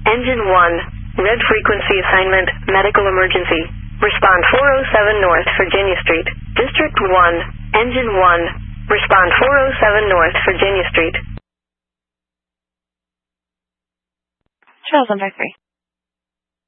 Engine 1, red frequency assignment, medical emergency. Respond 407 North Virginia Street. District 1, Engine 1, respond 407 North Virginia Street. Charles, I'm back 3.